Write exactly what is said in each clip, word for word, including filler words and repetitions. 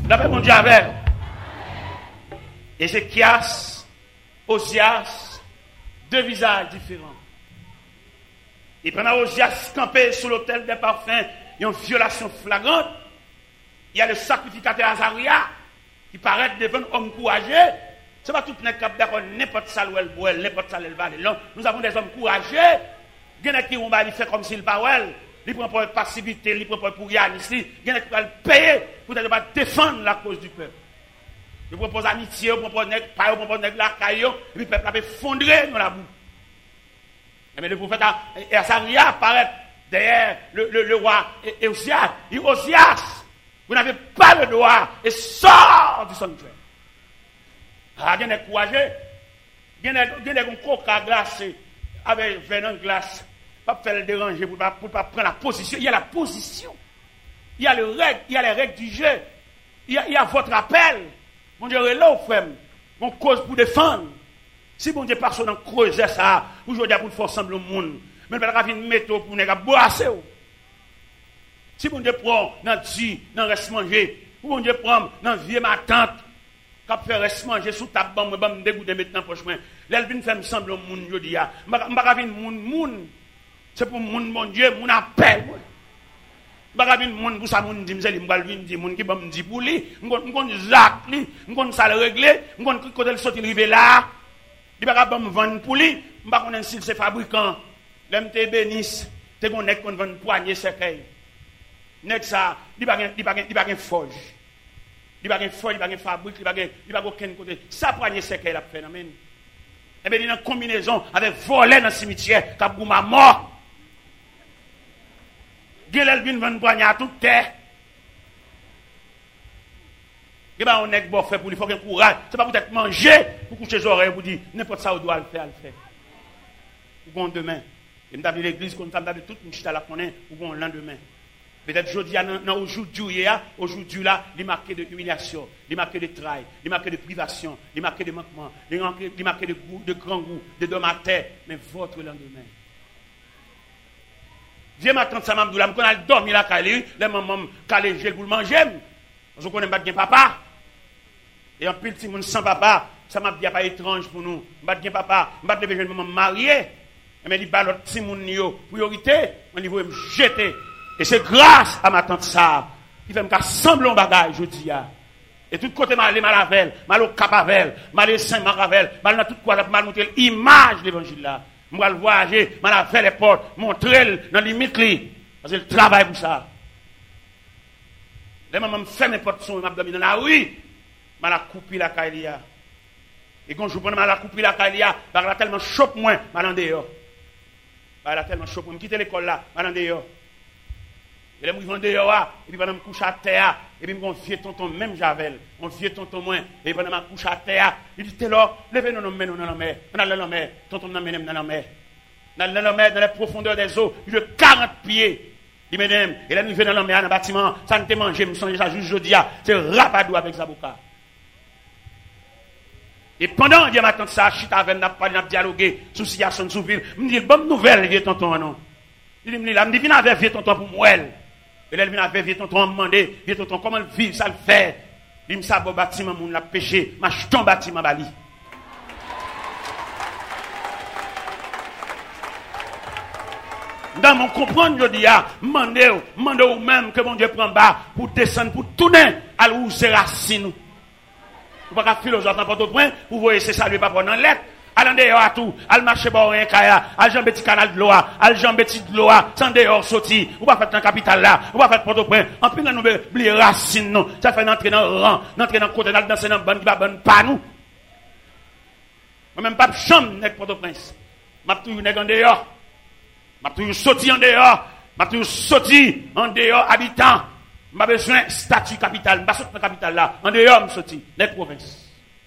D'après mon Dieu avec. Ézéchias, Osias, deux visages différents. Et pendant Osias campé sous l'autel des parfums, il y a une violation flagrante. Il y a le sacrificateur Azaria qui paraît devant un homme courageux. Ce n'est pas tout le monde qui a d'accord n'importe ça où elle boit, n'importe ça où elle va. Nous avons des hommes courageux. Il y en a qui ont fait comme s'il parle. Il prend pour passivité, il prend pour pour Yann ici. Il y en a qui vont payer pour ne pas défendre la cause du peuple. Il propose amitié, il propose pas, il propose la caillou, et puis le peuple a effondré dans la boue. Mais le prophète Azaria apparaît derrière le, le, le roi Osias. Il dit Osias, vous n'avez pas le droit et sort du sanctuaire. Ah, il y a des courageux. Il y a des coca glacés avec venin glace. Pas faire le déranger pour ne pas, pas prendre la position. Il y a la position. Il y a, le règle, il y a les règles du jeu. Il y a, il y a votre appel. Mon Dieu, là, au frère, on cause pour défendre. Si mon Dieu passe dans creuser ça, aujourd'hui, pour faire ensemble le monde, mais il va y avoir une méthode pour ne pas boire. Si mon Dieu prend dans le dans reste manger, ou mon Dieu prend dans le vieux ma tante, quand fait reste manger sous ta bande, je vais me dégoûter maintenant pour chemin. L'elvin fait me semble au monde, je dis, je ne vais pas venir monde, monde. C'est pour mon mon Dieu, mon appel. Je ne vais pas venir monde pour ça, mon dit, je vais venir dire, mon qui va me dire pour lui, je vais me zac lui, je vais ça le régler, je vais quand il sorti arriver là, il va pas me vendre pour lui, je ne vais pas connaître si c'est fabricant. L'M T bénisse, tu connais qu'on vend poignée cercueil. Nek ça, il va il va il va il forge. Il va il forge, il va fabrique, il va il va aucun côté. Ça poignée cercueil la phénomène. Et bien il y a une combinaison avec voler dans le cimetière, cap gouma mort. Gelel vinn vendre poignée à toute terre. Et ben on est bon fait pour lui faut qu'il courage. C'est pas pour être manger pour coucher les oreilles pour dire n'importe ça on doit le faire le faire. Pour demain. Et nous avons l'église comme ça, nous avons toute une chita la connaît pour le lendemain. Peut-être aujourd'hui, aujourd'hui, aujourd'hui là, il est marqué de humiliation, il est marqué de travail, il est marqué de privation, il est marqué de manquement, il est marqué de goût, de grand goût, de dommage à terre, mais votre lendemain. Viens ma tante Samam Doula, quand elle dormir là, Kali, les mamans, Kali, j'ai le boule manger, parce qu'on n'aime pas papa. Et en plus, si on sans papa, ça m'a dit pas étrange pour nous. Je ne papa, je ne vais pas me marier. Mais il balot si mon priorité, on niveau me jeter. Et c'est grâce à ma tante ça qui fait me sembler un bagage, je dis. Et tout côté mal mal avec, mal au capavel, mal saint maravel, mal dans tout quoi mal montrer l'image de l'évangile là. Moi le voyager, mal avec les portes, montrer dans limite li parce que le travail pour ça. Les mamans me fait n'importe son m'a dormi dans la rue, mal a coupé la caïlia. Et quand je prends mal a coupé la caïlia, par là tellement chope moins, mal en dehors. Par là tellement chope, me quitter l'école là, mal en dehors. Et là, je vais dehors, et puis pendant que je me couche à terre, et puis mon vieux tonton, même Javel, mon vieux tonton moins, et puis pendant que je me couche à terre, il dit, t'es là, levez-nous dans la mer, dans la mer, tonton nous mène dans la mer. Dans la mer, dans les profondeurs des eaux, il a quarante pieds. Il m'aime, et là, nous venons dans la mer, dans le bâtiment, ça ne te mange, je me sens déjà juste jeudi, c'est rapadou avec Zaboka. Et pendant que je m'attends ça, je suis avec n'a pas dialogué sur la situation de Souville, je me dis, bonne nouvelle, vieux tonton, non. Il me dit, là, je me dis, viens avec vieux tonton pour moi. Et là, il vient avec vieux tonton, on me demande, vieux tonton, comment le vivre, ça le fait. Il me dit, ça, bon bâtiment, mon l'a péché, ma jeton bâtiment, bali. Dans mon comprendre, je dis, ah, demandez, demandez ou même que mon Dieu prend bas pour descendre, pour tourner à l'où c'est racine. Vous ne pouvez pas philosophe dans votre point, vous voyez, c'est ça, lui, pas pour dans lettre. Allez dehors à tout, allez marcher par un kaya, allez jambe petit canal de l'eau, allez jambe petit de l'eau, sans dehors sorti, ou pas faire dans la capitale là, ou pas faire Port-au-Prince. En plus, nous oublier racine, non. Ça fait entrer dans le rang, entrer dans le côté, dans danser dans le ban, qui va ban pas nous. Moi, même pas de chambre, n'est Port-au-Prince. M'a toujours nèg en dehors. M'a toujours sorti en dehors. M'a toujours sorti en dehors, habitant. M'a besoin de statut capital, m'a sorti dans la capitale là, en dehors, m'a sorti, n'est province.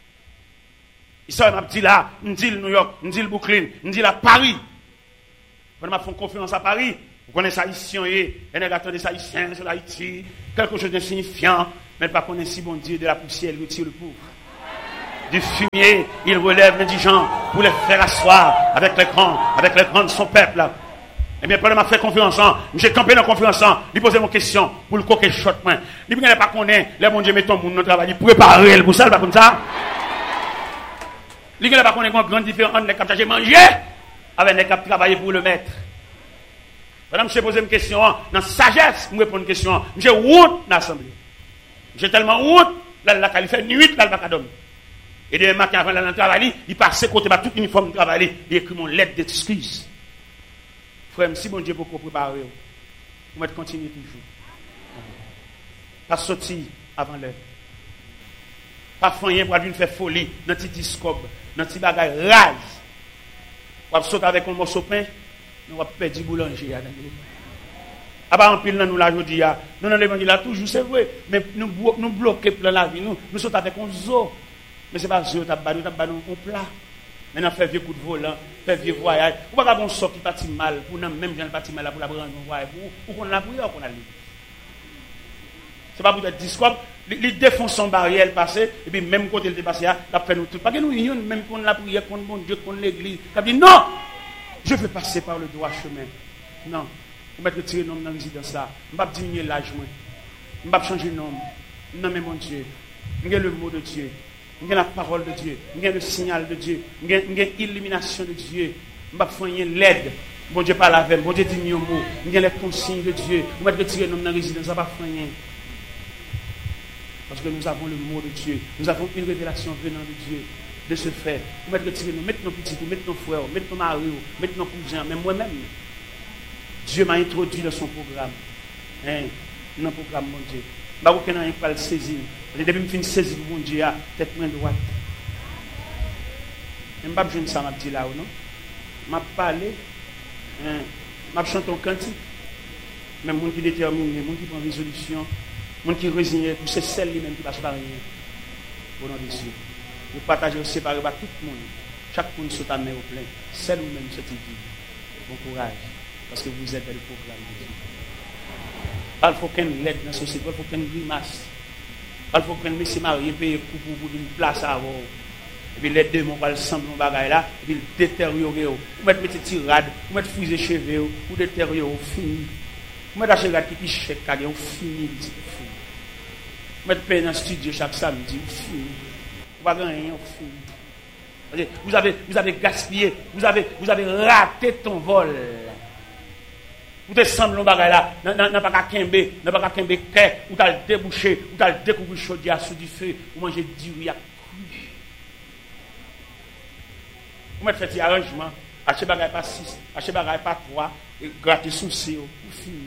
Ça m'a dit là, me dit New York, me dit le Brooklyn, me dit la Paris. Quand m'a fait confiance à Paris, vous connaissez haïtien et les attendent des haïtiens sur Haïti, quelque chose d'insignifiant, mais pas connaître si bon Dieu de la poussière, il retire le pauvre. Du fumier, il relève l'indigent pour les faire asseoir avec les grands, avec les grands de son peuple là. Eh bien, pendant que je fais conférence, j'ai campé dans la conférence, il posait mon question pour le coquet shot. Il ne pas connaître, les bon Dieu met ton monde dans le travail, il préparer pour ça, pas comme ça. Il ne pas connaître une grande différence entre les cap qui manger avec les cap qui travaillent pour le maître. Madame, je pose une question, dans sagesse, je réponds une question. J'ai route dans l'assemblée. J'ai tellement route, là, là, il fait nuit, là, il va dormir. Et demain matin, avant d'aller travailler, il passe côté tout uniforme de travail, il écrit mon lettre d'excuse. Frère, si bon Dieu peut préparer, vous mettez continuer toujours. Pas sortir avant l'heure. Pas faire pour une faire folie dans petit discobe, dans petit bagage rase. Vous sauter avec un morceau de pain, nous va perdre boulanger. Ah bah en pile nous la jodi a. Nous dans l'évangile toujours c'est vrai, mais nous nous bloquer plein la vie nous, nous saute avec un zoo. Mais c'est pas zoo t'a ba nous t'a ba nous un plat. Maintenant faire vieux coup de volant, faire vieux voyage. Ou pas qu'on sort qui parti mal pour nous même gens parti mal pour la prendre un voyage pour qu'on la prière qu'on a lu. C'est pas pour être discours, il défonce son barrière passé et puis même côté il passé là, il fait nous tout. Pas que nous unions même qu'on la prière contre bon Dieu contre l'église. Il dit non. Je veux passer par le droit chemin. Non. Je vais retirer le nom dans la résidence là. Je ne vais pas diminuer l'âge. Je ne vais pas changer le nom. Non, mais mon Dieu. Je le mot de Dieu. Je la parole de Dieu. Je le signal de Dieu. Je l'illumination de Dieu. Je ne vais pas faire l'aide. Bon Dieu parle avec moi. Bon Dieu dit mieux mot. Je les consignes de Dieu. Je vais retirer le nom dans la résidence. Je ne vais pas faire rien. Parce que nous avons le mot de Dieu. Nous avons une révélation venant de Dieu. De ce fait, vous mettez retirer nous, mettez nos petits, mettez nos frères, mettez nos maris, mettez nos cousins, même moi-même. Dieu m'a introduit dans son programme. Hein, dans le programme, mon Dieu. Je ne sais pas si le saisir. Depuis que je finis de saisir, mon Dieu, tête main droite. Je ne sais pas si ça m'a dit là ou non. Je m'a parlé. Je m'a chanté un cantique. Même les gens qui déterminent, les gens qui prennent résolution, les gens qui résignent, c'est celle lui-même qui passe par rien. Au nom de Dieu. Nous partageons séparés par tout le monde. Chaque monde saute à main au plein. Seul vous-même cette vie. Bon courage. Parce que vous êtes dans le programme de Dieu. Il faut qu'un l'aide dans la société. Il faut qu'un grimace. Il faut qu'un monsieur marié paye pour vous une place à avoir. Et puis les deux mon va le sembler mon bagage là. Et puis le détériorer. Vous mettez des tirades. Vous mettez fusée cheveux. Vous détériorer. Fini. Vous mettez des cheveux qui pichent. Vous fini. Vous mettez payer dans le studio chaque samedi. Fini. Vous n'avez rien fini. Vous avez, vous avez gaspillé, vous avez, vous avez raté ton vol. Vous te semblez bagay là, n'a pas qu'à kembe, n'a pas qu'à kembe kè, ou t'as le débouché, ou t'as le découvert chaudière sous du feu, ou manger du riz à cru. Vous mettez fait des arrangements, achetez bagay pas six, achetez bagay pas trois, et grattez souci, ou fini.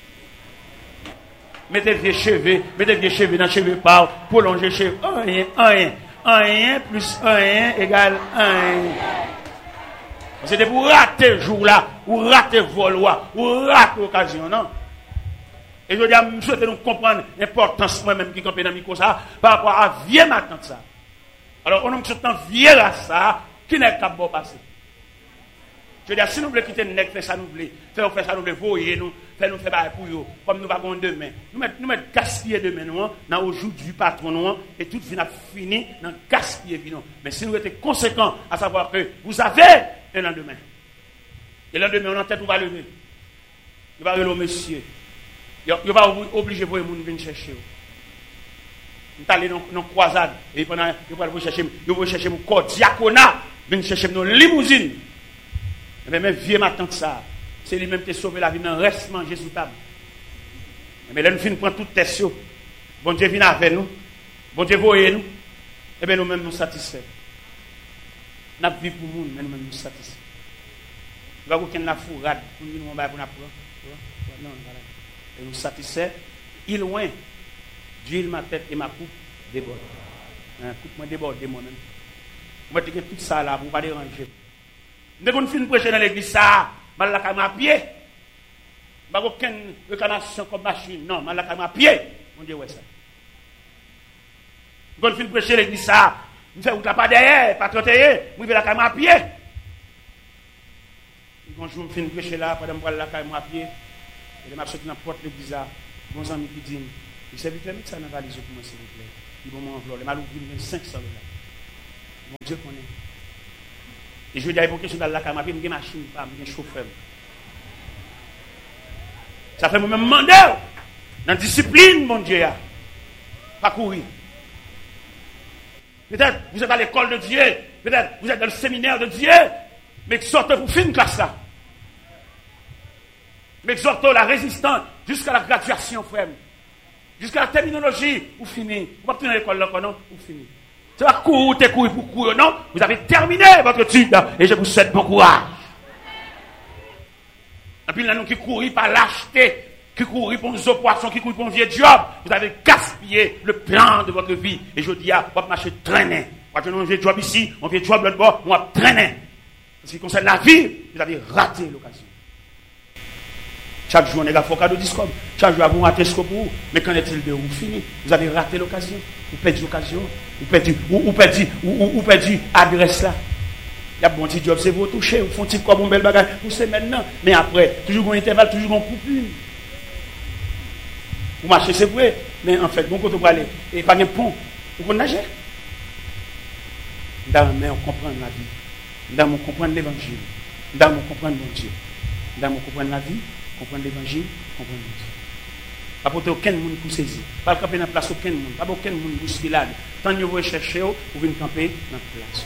Mettez vieux cheveux, mettez vieux cheveux dans les cheveux par, prolonger cheveux, rien, rien. un plus un égale un. C'était pour rater le jour là, ou rater le vol, ou rater l'occasion, non? Et je dis à M. souhaite nous comprendre l'importance moi-même qui campé dans le micro ça, par rapport à vieux matin ça. Alors, on a un vieux là ça, qui n'est pas bon passé. Je veux dire, si nous voulons quitter le nec, faire ça nous voulons, faire ça nous voulons, voyer nous, faire nous faire pour eux, comme nous avons demain. Nous mettons, nous mettons gaspiller demain, nous, dans aujourd'hui du patron, nous, et tout vient fini dans gaspiller, nous. Mais si nous étions conséquents, à savoir que vous avez un lendemain. Et le lendemain, on en tête, on va lever. Il va lever au monsieur. Il va obliger vous de venir chercher. Vous allez dans une croisade, et pendant, vous allez chercher, vous allez chercher mon corps diaconat, venir chercher nos limousines. Mais même vieux ma tante ça, c'est lui-même qui a sauvé la vie, mais reste manger sous table. Mais là, nous finissons prendre toute test. Bon Dieu vient avec nous. Bon Dieu voyez nous. Et bien nous-mêmes nous satisfaits. Nous vivons pour nous, mais nous-mêmes nous satisfaits. Nous avons aucune la fourrade pour nous nous pour nous apprendre. Non, voilà. Et nous satisfaits. Il loin, d'huile ma tête et ma coupe déborde. La coupe moi déborde moi-même. Moi, je tout ça là pour ne pas déranger. Dès qu'on finit de prêcher dans l'église, ça, je vais à pied. Je n'ai aucune réclamation comme machine. Non, je vais à pied. On dit, ouais, ça. Dès qu'on finit de prêcher dans l'église, ça, je fais pas derrière, pas trente-et-un, je vais à pied. Quand je finis de prêcher là, pendant que je vais à pied, et je vais sortir dans la porte de l'église, mon ami qui dit, il s'est vite mis ça dans la valise pour moi, s'il vous plaît. Il va m'envelopper. Il m'a ouvert cinq cents dollars. Mon Dieu connaît. Et je dis à l'époque, je suis dans la caméra, je suis une machine, je suis un chauffeur. Ça fait moi-même demander dans la discipline, mon Dieu. Pas courir. Peut-être vous êtes à l'école de Dieu. Peut-être vous êtes dans le séminaire de Dieu. Mais exhortez pour finir classe là. Mais exhortez la résistance jusqu'à la graduation, frère. Jusqu'à la terminologie, vous finissez. Vous ne pouvez pas à l'école là, non? Vous finissez. C'est pas courir, t'es courir pour courir, non? Vous avez terminé votre étude et je vous souhaite bon courage. Et puis là, nous qui courons par lâcheté, qui courons pour nos poissons, qui courons pour un vieux job, vous avez gaspillé le plan de votre vie. Et je dis, ah, vous va marcher traîner. Vous avez un vieux job ici, un vieux job l'autre bord, on va traîner. En ce qui concerne la vie, vous avez raté l'occasion. Chaque jour, on est là, il faut cadeau discours. Chaque jour, vous ratez ce que vous. Mais qu'en est-il de vous fini? Vous avez raté l'occasion. Vous perdez l'occasion. Vous perdez, vous, vous perdez, vous, vous perdez l'adresse là. Il y a un bon petit job, c'est vous toucher. Vous font petit quoi, bon bel bagage. Vous savez maintenant. Mais après, toujours un intervalle, toujours un coupure. Vous marchez, c'est vrai. Mais en fait, bon côté, vous allez. Et pas de pont. Vous connaissez nager. Dans mais on comprend la vie. Dans on comprend l'évangile. Dans on comprend mon Dieu. Dans on comprend la vie. Comprendre l'évangile, comprendre Dieu. Pas porter aucun monde pour saisir. Pas camper dans la place aucun monde. Pas aucun monde pour se filer. Tant que vous cherchez, vous venez camper dans la place.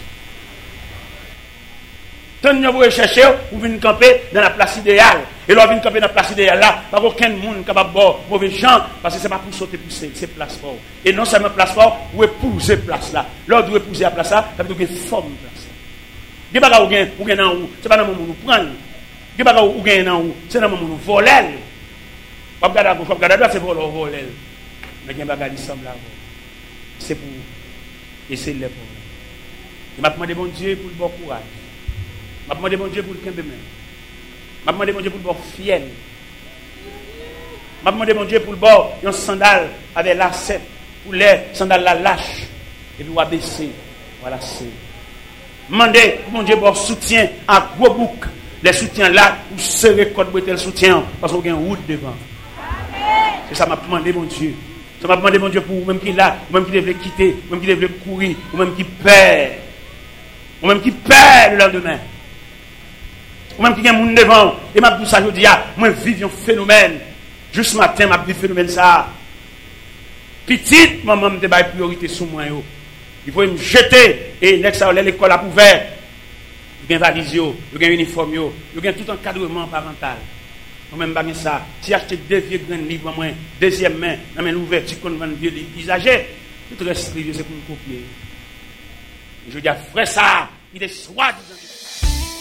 Tant que vous cherchez, vous venez camper dans la place idéale. Et là, vous venez camper dans la place idéale là. Pas aucun monde capable de boire mauvais gens. Parce que ce n'est pas pour sauter pour c'est place fort. Et non seulement place fort, vous épousez place là. L'autre vous épousez la place là, ça veut dire que forme place là. Il n'y a pas de vous gagnez en haut. Ce n'est pas dans le moment où vous prenez. Qui va ou gagner dans ou c'est dans mon nous voler pas regarder à gauche pas regarder à droite c'est voler voler mais gain bagage semble là c'est pour essayer les pour il m'a demandé bon Dieu pour le bon courage m'a demandé bon Dieu pour le camp de main m'a demandé bon Dieu pour le bon fiel m'a demandé bon Dieu pour le bon un sandal avec lacet pour les sandales la lâche et puis on va baisser voilà c'est demander mon Dieu pour soutien à gros bouc. Les soutiens là, vous serrez code le soutien parce qu'on a une route devant. C'est ça m'a demandé mon Dieu. Ça m'a demandé mon Dieu pour vous-même qui est là, vous-même qui devez quitter, vous-même qui devez courir, vous-même qui perd. Vous-même qui perd le lendemain. Vous-même qui a un monde devant. Et m'a dit ça, je dis, ah, moi vive un phénomène. Juste matin, m'a dit phénomène ça. Petite, maman me débat priorité sur moi. Il faut me jeter et next à l'école a ouvert. Il y a un valise, il y a un uniforme, il y a tout encadrement parental. Moi-même, je ça. Si j'achète deux vieux grands livres, moi, deuxième main, dans l'ouverture qu'on vend vieux livres usagés, tout reste, c'est pour me copier. Je dis, frère, ça, il est soi-disant.